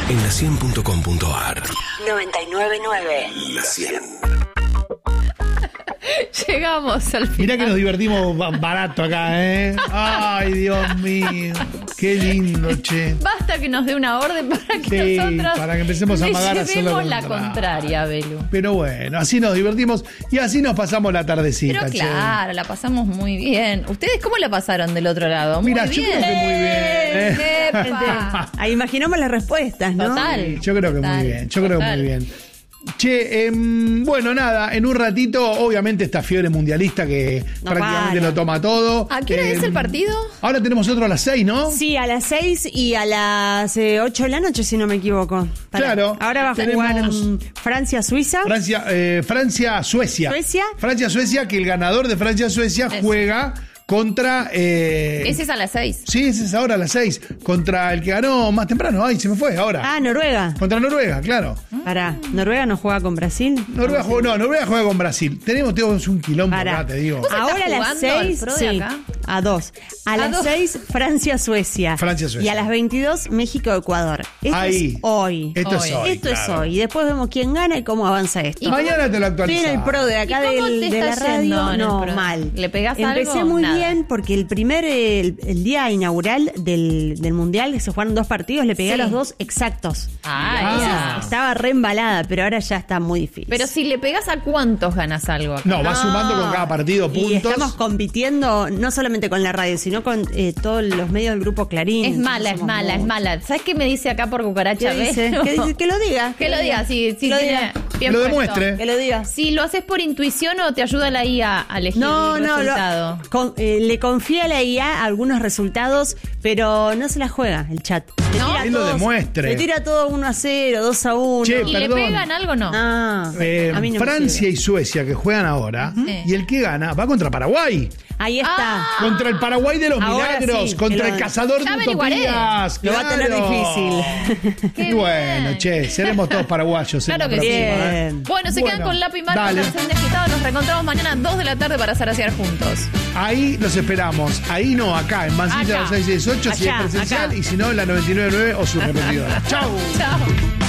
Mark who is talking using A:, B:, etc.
A: en la100.com.ar.
B: 99.9.
A: La 100.
C: Llegamos al final.
D: Mirá que nos divertimos barato acá, ¿eh? Ay, Dios mío. Qué lindo, che.
C: Basta que nos dé una orden para que
D: Sí,
C: nosotros
D: para que empecemos a amagar a hacer lo
C: llevemos la
D: contrario.
C: contraria, Belu.
D: Pero bueno, así nos divertimos y así nos pasamos la tardecita,
C: Pero
D: che.
C: claro, la pasamos muy bien. ¿Ustedes cómo la pasaron del otro lado? Muy
D: Mira,
C: bien.
D: yo creo que muy bien.
C: ¡Epa!
E: Ahí imaginamos las respuestas, ¿no?
C: Total.
D: Yo creo que
C: Total,
D: muy bien, yo creo que
C: total.
D: muy bien. Che, bueno, nada, en un ratito, obviamente, esta fiebre mundialista que
E: No
D: prácticamente
E: para.
D: lo toma todo.
C: ¿A qué hora es el partido?
D: Ahora tenemos otro a las 6, ¿no?
E: Sí, a las 6 y a las 8 de la noche, si no me equivoco.
D: Claro.
E: Ahora va a jugar
D: Tenemos-
E: Francia-Suiza.
D: Francia-Suecia.
E: ¿Suecia?
D: Francia-Suecia, que el ganador de Francia-Suecia
C: Es.
D: juega contra...
C: Ese es a las 6.
D: Sí, ese es ahora a las 6. Contra el que ganó más temprano. Ay, se me fue ahora.
E: Ah, Noruega.
D: Contra Noruega, claro.
E: Pará, ¿Noruega no juega con Brasil?
D: Noruega juega con Brasil. Tenemos un quilombo
E: Pará.
D: acá, te digo.
C: ¿Vos
E: Ahora a
C: estás
E: las
C: jugando al
E: 6,
C: pro de
E: sí,
C: acá?
E: a 2. A las
C: 2.
E: 6, Francia-Suecia.
D: Francia-Suecia.
E: Y a las 22, México-Ecuador. Esto
D: Ahí.
E: es hoy.
D: Esto
C: Hoy.
D: es hoy.
E: Esto es
D: claro.
E: hoy. Y después vemos quién gana y cómo avanza esto.
D: Mañana te lo
E: Estoy
D: actualizamos.
E: en el pro de acá
C: ¿Y cómo te
E: de la
C: está yendo
E: radio.
C: en el
E: No,
C: pro?
E: mal.
C: ¿Le pegás
E: Empecé
C: algo?
E: muy
C: Nada.
E: bien porque el día inaugural del Mundial, que se jugaron 2 partidos, le pegué a
C: Sí.
E: los 2 exactos.
C: Ah,
E: Estaba re embalada, pero ahora ya está muy difícil.
C: Pero si le pegas a cuántos ganas algo acá.
D: No, va sumando con cada partido
E: Y
D: puntos.
E: estamos compitiendo no solamente con la radio, sino con todos los medios del grupo Clarín.
C: Es mala, es
E: Somos
C: mala, es
E: muchos.
C: mala. ¿Sabes qué me dice acá por cucaracha?
E: ¿Qué dice?
C: Belu?
E: ¿Qué dice? Que lo diga.
C: Que lo diga, sí, sí,
E: lo
C: tiene
E: diga.
C: bien
D: Lo
C: puesto.
D: demuestre.
E: Que lo diga.
C: Si lo haces por intuición o te ayuda la IA a elegir
E: No,
C: el
E: no,
C: resultado.
E: le confía a la IA algunos resultados, pero no se la juega el chat. Le
C: ¿No?
E: tira
D: Que lo
E: todos-
D: demuestre.
E: Le tira todo 1-0, 2-1.
D: Che,
C: ¿Y
D: perdón.
C: le pegan algo o no?
E: Ah, a mí no me
D: Francia
E: sirve.
D: y Suecia que juegan ahora, y el que gana va contra Paraguay.
E: Ahí está.
C: Ah.
D: Contra el Paraguay de los
E: Ahora
D: milagros,
E: sí,
D: contra
E: que
D: el
E: lo-
D: cazador
C: Ya
D: de
C: averiguaré.
D: utopías.
E: Lo va a tener
D: Claro.
E: difícil.
C: Qué
D: Y bueno,
C: bien.
D: che, seremos todos paraguayos.
C: Claro
D: en
C: que
D: la
C: sí.
D: próxima,
E: Bien.
C: Bueno, se quedan
D: Bueno,
C: con Lapi Mar,
D: dale.
C: con Desquitado. Nos reencontramos mañana 2 de la tarde para zarasear juntos.
D: Ahí los esperamos. Ahí no, acá, en Mansilla
C: Acá.
D: 2668, si es
E: Allá,
D: presencial,
E: acá.
D: y si no, en la 99.9 o su repetidora. ¡Chau!
C: Chao.